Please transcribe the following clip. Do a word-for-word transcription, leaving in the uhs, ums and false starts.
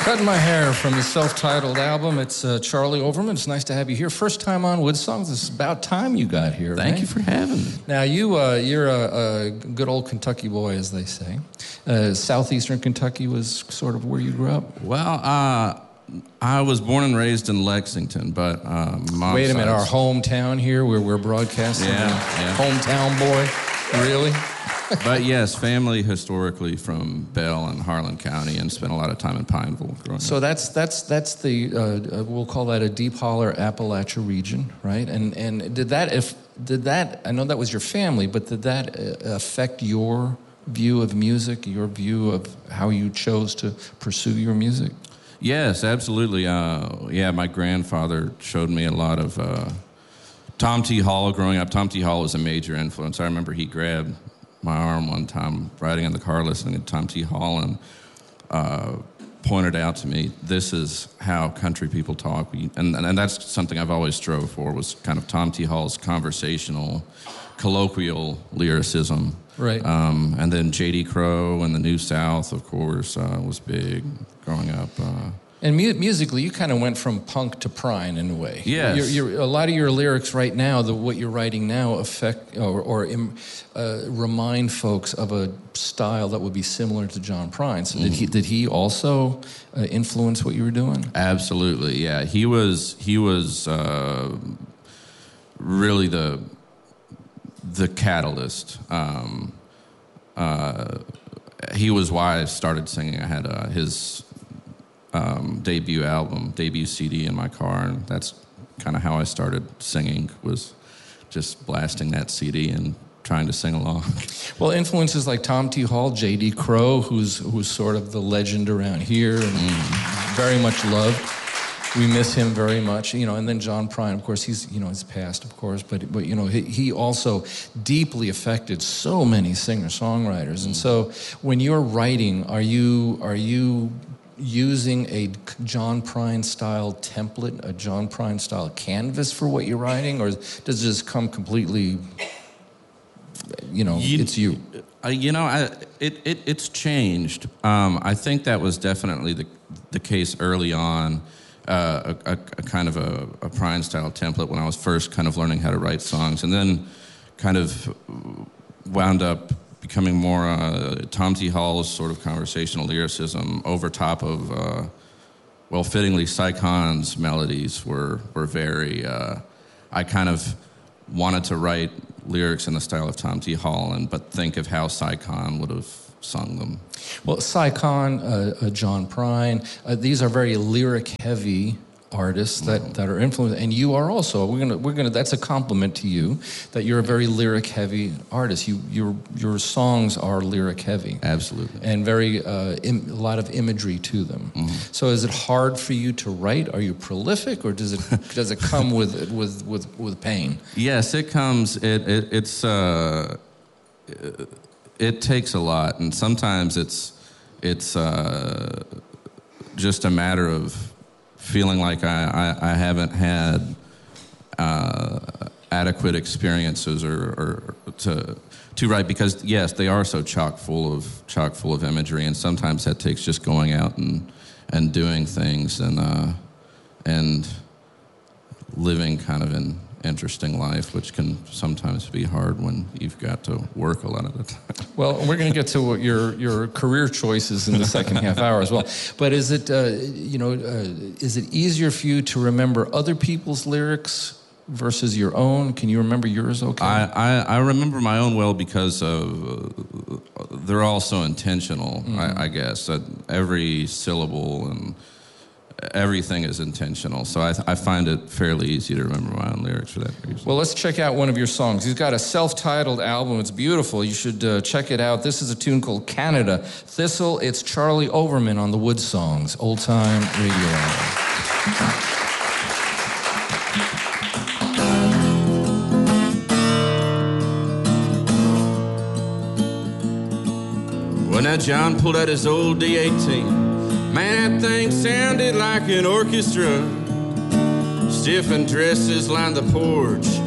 Cutting My Hair from his self-titled album. It's uh, Charlie Overman. It's nice to have you here. First time on Wood Songs. It's about time you got here. Thank right? you for having me. Now, you, uh, you're a, a good old Kentucky boy, as they say. Uh, Southeastern Kentucky was sort of where you grew up? Well, uh, I was born and raised in Lexington, but uh, mom's Wait a minute, side's- our hometown here where we're broadcasting? Yeah, yeah. Hometown boy? Really? But yes, family historically from Bell and Harlan County, and spent a lot of time in Pineville growing So up. that's that's that's the uh, uh, we'll call that a deep holler Appalachia region, right? And and did that if did that I know that was your family, but did that uh, affect your view of music, your view of how you chose to pursue your music? Yes, absolutely. Uh, yeah, my grandfather showed me a lot of uh, Tom T. Hall growing up. Tom T. Hall was a major influence. I remember he grabbed my arm one time riding in the car listening to Tom T. Hall and uh, pointed out to me, this is how country people talk. We, and, and that's something I've always strove for, was kind of Tom T. Hall's conversational, colloquial lyricism. Right. Um, and then J D. Crowe and the New South, of course, uh, was big growing up. Uh, And mu- musically, you kind of went from punk to Prine in a way. Yes. You're, you're, a lot of your lyrics right now, the, what you're writing now, affect or, or im, uh, remind folks of a style that would be similar to John Prine. So, mm-hmm. did he did he also uh, influence what you were doing? Absolutely, yeah. He was he was uh, really the the catalyst. Um, uh, he was why I started singing. I had uh, his. Um, debut album, debut C D in my car, and that's kind of how I started singing, was just blasting that C D and trying to sing along. Well, influences like Tom T. Hall, J D. Crowe, who's who's sort of the legend around here and mm. very much loved. We miss him very much, you know. And then John Prine, of course, he's you know he's passed, of course, but but you know he, he also deeply affected so many singer-songwriters. Mm. And so when you're writing, are you are you using a John Prine style template, a John Prine style canvas for what you're writing, or does it just come completely, you know, you, it's you? Uh, you know, I, it, it it's changed. Um, I think that was definitely the the case early on, uh, a, a, a kind of a, a Prine style template when I was first kind of learning how to write songs, and then kind of wound up becoming more uh, Tom T. Hall's sort of conversational lyricism over top of, uh, well, fittingly, Cy Khan's melodies were were very. Uh, I kind of wanted to write lyrics in the style of Tom T. Hall, and but think of how Cy Khan would have sung them. Well, Cy Khan, uh, uh, John Prine, uh, these are very lyric-heavy artists that, that are influenced, and you are also. We're gonna we're gonna. That's a compliment to you that you're a very lyric heavy artist. You your your songs are lyric heavy, absolutely, and very uh, im, a lot of imagery to them. Mm-hmm. So is it hard for you to write? Are you prolific, or does it does it come with with with with pain? Yes, it comes. It, it it's uh, it, it takes a lot, and sometimes it's it's uh, just a matter of feeling like I, I, I haven't had uh, adequate experiences or, or to to write, because yes, they are so chock full of chock full of imagery, and sometimes that takes just going out and and doing things and uh, and living kind of an interesting life, which can sometimes be hard when you've got to work a lot of the time. Well, we're going to get to what your your career choices in the second half hour as well. But is it uh, you know uh, is it easier for you to remember other people's lyrics versus your own? Can you remember yours? Okay. I I, I remember my own well because of uh, they're all so intentional. Mm-hmm. I, I guess that every syllable and everything is intentional, so I, I find it fairly easy to remember my own lyrics for that reason. Well, let's check out one of your songs. He's got a self-titled album. It's beautiful. You should uh, check it out. This is a tune called Canada Thistle. It's Charlie Overman on the Wood Songs, old-time radio hour. When that John pulled out his old D eighteen, man, that thing sounded like an orchestra. Stiff and dresses lined the porch,